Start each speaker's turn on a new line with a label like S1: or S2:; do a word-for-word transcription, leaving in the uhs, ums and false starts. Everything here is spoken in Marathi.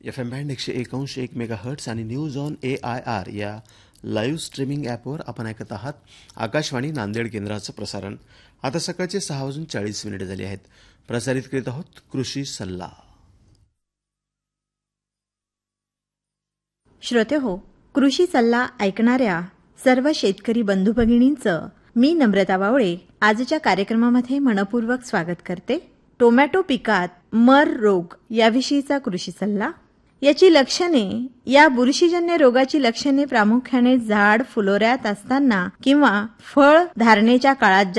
S1: एफ एम बँड एकशे एक अंश एक मेगा हर्ट्स आणि news on A I R या लाईव्ह स्ट्रीमिंग ॲपवर आपण ऐकत आहात आकाशवाणी नांदेड केंद्राचं प्रसारण. आता सकाळचे सहा वाजून चाळीस मिनिटे झाली आहेत. प्रसारित करीत आहोत कृषी सल्ला.
S2: श्रोते हो, कृषी सल्ला ऐकणाऱ्या सर्व शेतकरी बंधू भगिनींचं मी नम्रता वावळे आजच्या कार्यक्रमामध्ये मनपूर्वक स्वागत करते. टोमॅटो पिकात मर रोग याविषयीचा कृषी सल्ला. याची लक्षणे, या बुरशीजन्य रोगाची लक्षणे प्रामुख्याने झाड फुलोऱ्यात असताना किंवा फळ धारणेच्या काळात